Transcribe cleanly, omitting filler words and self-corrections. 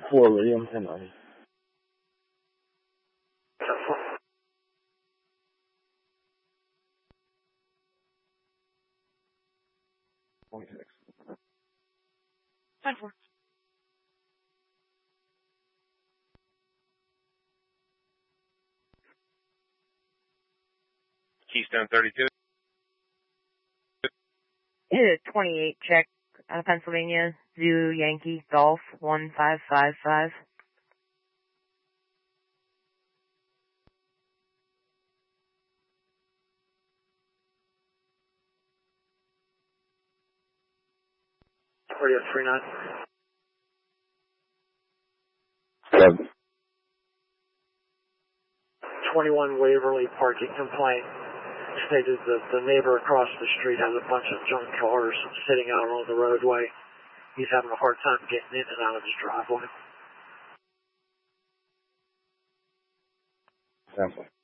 4 William Henry. Time for. Keystone 32. Hit a 28 check, Pennsylvania, Zoo Yankee Golf 1555. Radio 39. 7. 21 Waverly parking complaint stated that the neighbor across the street has a bunch of junk cars sitting out on the roadway. He's having a hard time getting in and out of his driveway. Sample.